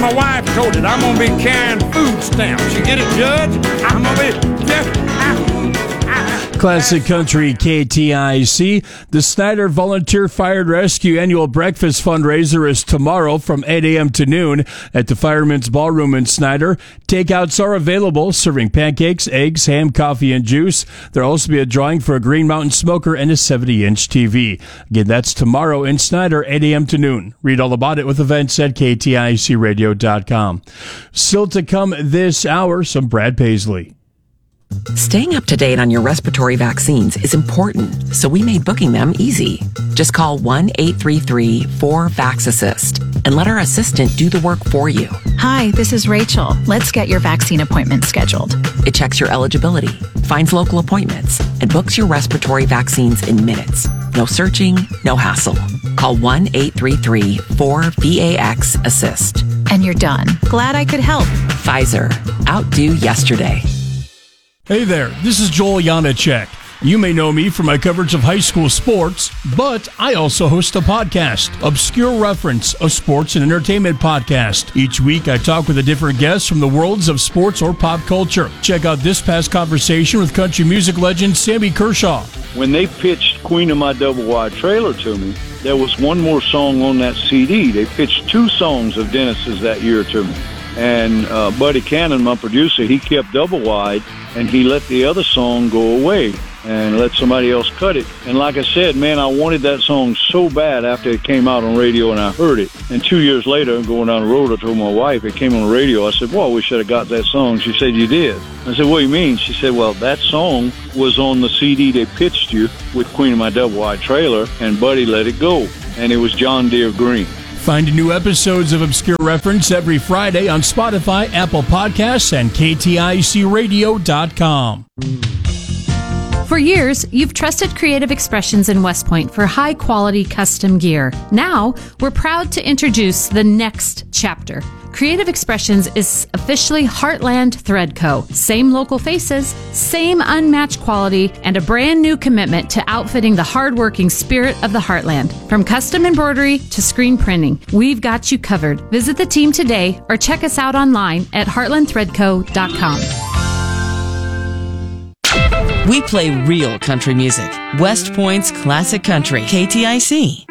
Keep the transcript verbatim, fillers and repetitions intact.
my wife told it. I'm going to be carrying food stamps. You get it, Judge? I'm going to be... Just, Classic Country K T I C. The Snyder Volunteer Fire and Rescue Annual Breakfast Fundraiser is tomorrow from eight a.m. to noon at the Fireman's Ballroom in Snyder. Takeouts are available, serving pancakes, eggs, ham, coffee, and juice. There'll also be a drawing for a Green Mountain smoker and a seventy-inch T V. Again, that's tomorrow in Snyder, eight a.m. to noon. Read all about it with events at K T I C radio dot com. Still to come this hour, some Brad Paisley. Staying up to date on your respiratory vaccines is important, so we made booking them easy. Just call one eight three three four VAX-ASSIST and let our assistant do the work for you. Hi, this is Rachel. Let's get your vaccine appointment scheduled. It checks your eligibility, finds local appointments, and books your respiratory vaccines in minutes. No searching, no hassle. Call one eight three three four VAX-ASSIST. And you're done. Glad I could help. Pfizer. Outdo yesterday. Hey there, this is Joel Janacek. You may know me from my coverage of high school sports, but I also host a podcast, Obscure Reference, a sports and entertainment podcast. Each week, I talk with a different guest from the worlds of sports or pop culture. Check out this past conversation with country music legend Sammy Kershaw. When they pitched Queen of My Double Wide Trailer to me, there was one more song on that C D. They pitched two songs of Dennis's that year to me. And uh, Buddy Cannon, my producer, he kept Double Wide, and he let the other song go away and let somebody else cut it. And like I said, man, I wanted that song so bad after it came out on radio and I heard it. And two years later, going down the road, I told my wife, it came on the radio. I said, well, we should have got that song. She said, you did. I said, what do you mean? She said, well, that song was on the C D they pitched you with Queen of My Double Wide Trailer, and Buddy let it go. And it was John Deere Green. Find new episodes of Obscure Reference every Friday on Spotify, Apple Podcasts, and K T I C radio dot com. For years, you've trusted Creative Expressions in West Point for high-quality custom gear. Now, we're proud to introduce the next chapter. Creative Expressions is officially Heartland Thread Co. Same local faces, same unmatched quality, and a brand new commitment to outfitting the hardworking spirit of the Heartland. From custom embroidery to screen printing, we've got you covered. Visit the team today or check us out online at heartland thread co dot com. We play real country music. West Point's classic country. K T I C.